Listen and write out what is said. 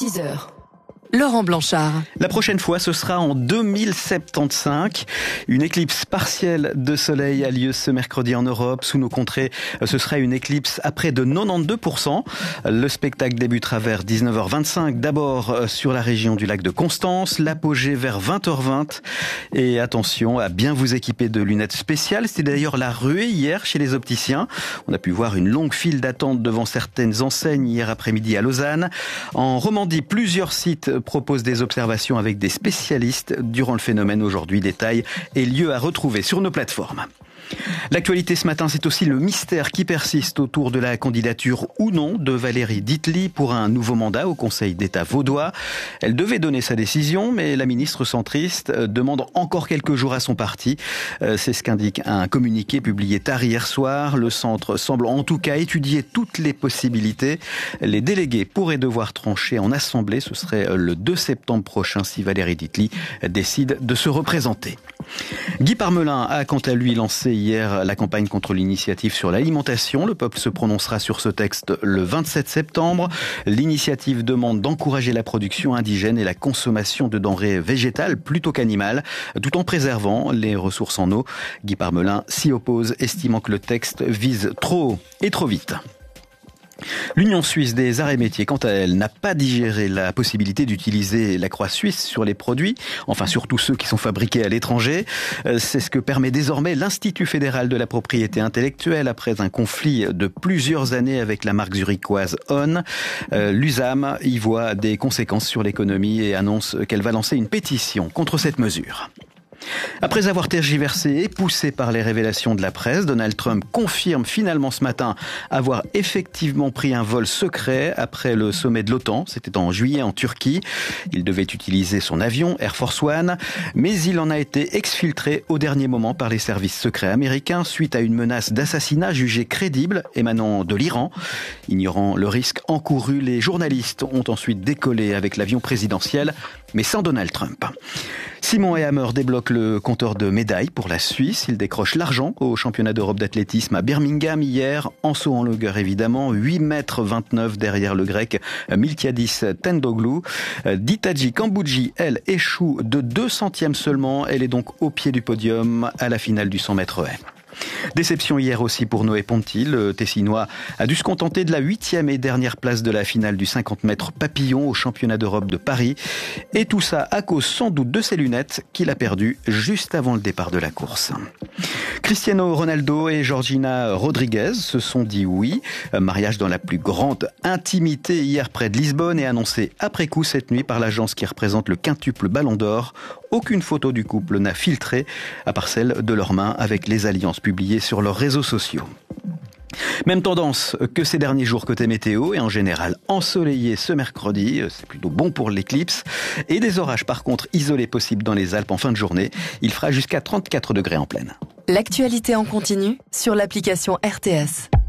6h. Laurent Blanchard. La prochaine fois, ce sera en 2075. Une éclipse partielle de soleil a lieu ce mercredi en Europe. Sous nos contrées, ce sera une éclipse à près de 92%. Le spectacle débutera vers 19h25. D'abord sur la région du lac de Constance. L'apogée vers 20h20. Et attention à bien vous équiper de lunettes spéciales. C'était d'ailleurs la ruée hier chez les opticiens. On a pu voir une longue file d'attente devant certaines enseignes hier après-midi à Lausanne. En Romandie, plusieurs sites proposent des observations avec des spécialistes durant le phénomène. Aujourd'hui, détails et lieux à retrouver sur nos plateformes. L'actualité ce matin, c'est aussi le mystère qui persiste autour de la candidature ou non de Valérie Dietli pour un nouveau mandat au Conseil d'État vaudois. Elle devait donner sa décision, mais la ministre centriste demande encore quelques jours à son parti. C'est ce qu'indique un communiqué publié tard hier soir. Le centre semble en tout cas étudier toutes les possibilités. Les délégués pourraient devoir trancher en assemblée. Ce serait le 2 septembre prochain si Valérie Dietli décide de se représenter. Guy Parmelin a quant à lui lancé hier la campagne contre l'initiative sur l'alimentation. Le peuple se prononcera sur ce texte le 27 septembre. L'initiative demande d'encourager la production indigène et la consommation de denrées végétales plutôt qu'animales, tout en préservant les ressources en eau. Guy Parmelin s'y oppose, estimant que le texte vise trop haut et trop vite. L'Union suisse des arts et métiers, quant à elle, n'a pas digéré la possibilité d'utiliser la croix suisse sur les produits, enfin surtout ceux qui sont fabriqués à l'étranger. C'est ce que permet désormais l'Institut fédéral de la propriété intellectuelle après un conflit de plusieurs années avec la marque zurichoise On. L'USAM y voit des conséquences sur l'économie et annonce qu'elle va lancer une pétition contre cette mesure. Après avoir tergiversé et poussé par les révélations de la presse, Donald Trump confirme finalement ce matin avoir effectivement pris un vol secret après le sommet de l'OTAN. C'était en juillet en Turquie. Il devait utiliser son avion Air Force One, mais il en a été exfiltré au dernier moment par les services secrets américains suite à une menace d'assassinat jugée crédible émanant de l'Iran. Ignorant le risque encouru, les journalistes ont ensuite décollé avec l'avion présidentiel, mais sans Donald Trump. Simon Hammer débloque le compteur de médailles pour la Suisse. Il décroche l'argent au championnat d'Europe d'athlétisme à Birmingham hier. En saut en longueur évidemment, 8,29 m derrière le grec Miltiadis Tendoglou. Ditaji Kambouji, elle, échoue de 2 centièmes seulement. Elle est donc au pied du podium à la finale du 100 mètres haies. Déception hier aussi pour Noé Ponty. Le Tessinois a dû se contenter de la 8e et dernière place de la finale du 50 mètres papillon au championnat d'Europe de Paris. Et tout ça à cause sans doute de ses lunettes qu'il a perdues juste avant le départ de la course. Cristiano Ronaldo et Georgina Rodriguez se sont dit oui. Mariage dans la plus grande intimité hier près de Lisbonne et annoncé après coup cette nuit par l'agence qui représente le quintuple Ballon d'Or. Aucune photo du couple n'a filtré, à part celle de leurs mains avec les alliances publiées sur leurs réseaux sociaux. Même tendance que ces derniers jours côté météo et en général ensoleillé ce mercredi, c'est plutôt bon pour l'éclipse. Et des orages par contre isolés possibles dans les Alpes en fin de journée. Il fera jusqu'à 34 degrés en pleine. L'actualité en continu sur l'application RTS.